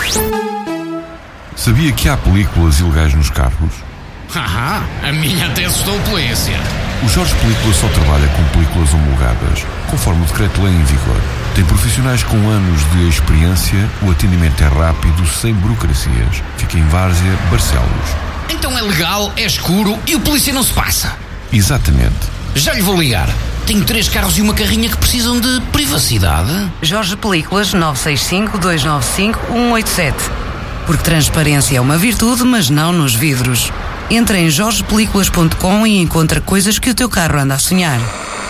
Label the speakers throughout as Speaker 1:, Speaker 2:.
Speaker 1: Sabia que há películas ilegais nos carros?
Speaker 2: A minha até assustou a polícia.
Speaker 1: O Jorge Película só trabalha com películas homologadas, conforme o decreto-lei em vigor. Tem profissionais com anos de experiência, o atendimento é rápido, sem burocracias. Fica em Várzea, Barcelos.
Speaker 2: Então é legal, é escuro e o polícia não se passa.
Speaker 1: Exatamente.
Speaker 2: Já lhe vou ligar. Tenho 3 carros e uma carrinha que precisam de privacidade.
Speaker 3: Jorge Películas 965-295-187. Porque transparência é uma virtude, mas não nos vidros. Entra em jorgepelículas.com e encontra coisas que o teu carro anda a sonhar.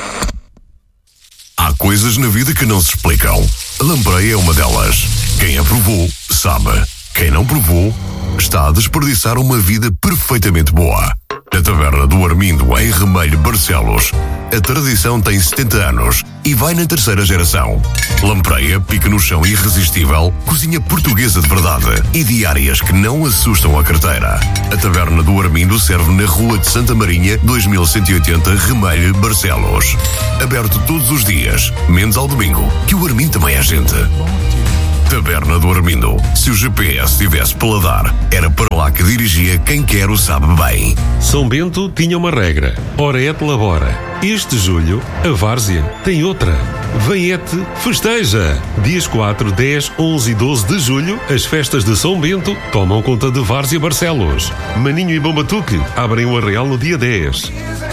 Speaker 4: Há coisas na vida que não se explicam. A lampreia é uma delas. Quem a provou, sabe. Quem não provou, está a desperdiçar uma vida perfeitamente boa. Na Taverna do Armindo, em Remelho, Barcelos, a tradição tem 70 anos e vai na 3ª geração. Lampreia, pica no chão irresistível, cozinha portuguesa de verdade e diárias que não assustam a carteira. A Taverna do Armindo serve na Rua de Santa Marinha, 2180, Remelho, Barcelos. Aberto todos os dias, menos ao domingo, que o Armindo também é gente. Taverna do Armindo. Se o GPS tivesse paladar, era para lá que dirigia quem quer o sabe bem.
Speaker 5: São Bento tinha uma regra. Ora et labora. Este julho, a Várzea tem outra. Vem et festeja. Dias 4, 10, 11 e 12 de julho, as festas de São Bento tomam conta de Várzea Barcelos. Maninho e Bombatuque abrem o Arraial no dia 10.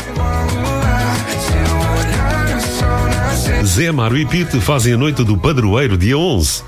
Speaker 5: Zé, Mário e Pite fazem a noite do padroeiro dia 11.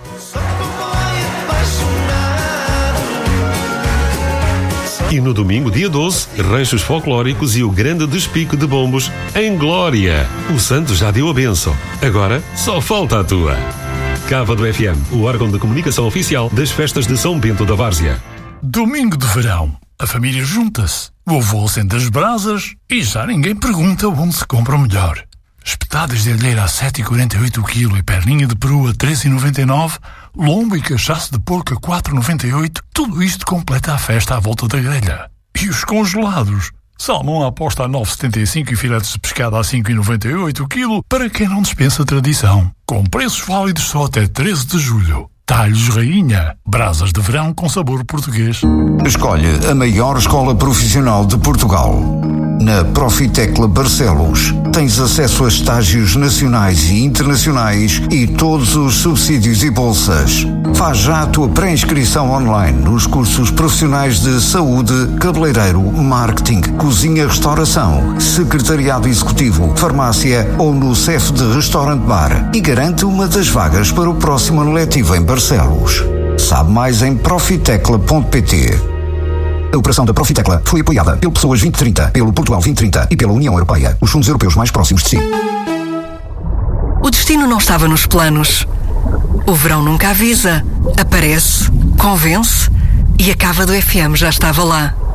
Speaker 5: E no domingo, dia 12, ranchos folclóricos e o grande despique de bombos em Glória. O santo já deu a bênção. Agora, só falta a tua. Cava do FM, o órgão de comunicação oficial das festas de São Bento da Várzea.
Speaker 6: Domingo de verão. A família junta-se. O avô acende as brasas e já ninguém pergunta onde se compra o melhor. Espetadas de alheira a 7,48 o quilo e perninha de peru a 3,99, lombo e cachaço de porco a 4,98, tudo isto completa a festa à volta da grelha. E os congelados? Salmão à aposta a 9,75 e filetes de pescado a 5,98 o quilo para quem não dispensa tradição. Com preços válidos só até 13 de julho. Talhos Rainha. Brasas de verão com sabor português.
Speaker 7: Escolhe a maior escola profissional de Portugal. Na Profitecla Barcelos, tens acesso a estágios nacionais e internacionais e todos os subsídios e bolsas. Faz já a tua pré-inscrição online nos cursos profissionais de saúde, cabeleireiro, marketing, cozinha-restauração, secretariado executivo, farmácia ou no CEF de restaurante-bar e garante uma das vagas para o próximo ano letivo em Barcelos. Sabe mais em profitecla.pt. A operação da Profitecla foi apoiada pelo Pessoas 2030, pelo Portugal 2030 e pela União Europeia, os fundos europeus mais próximos de si.
Speaker 3: O destino não estava nos planos. O verão nunca avisa. Aparece, convence e a Cava do FM já estava lá.